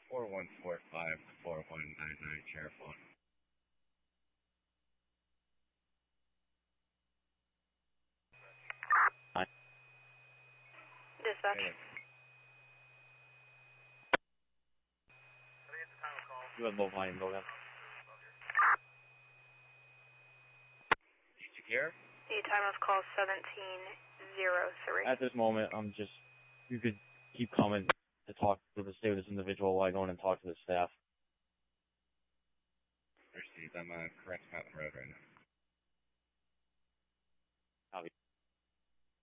4145 4199 Sheriff One. Hi. Dispatch. Hey, You have low volume, go ahead. secure? The time of call 1703. At this moment, you could keep coming to talk to stay with this individual while I go in and talk to the staff. Received. I'm Crest Mountain Road right now. Copy.